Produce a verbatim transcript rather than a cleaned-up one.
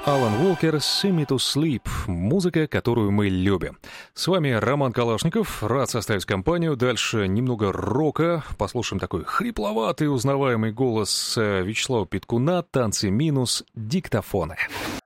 Алан Уолкер, «Sing Me to Sleep», музыка, которую мы любим. С вами Роман Калашников, рад составить компанию. Дальше немного рока, послушаем такой хрипловатый, узнаваемый голос Вячеслава Петкуна, танцы минус, диктофоны.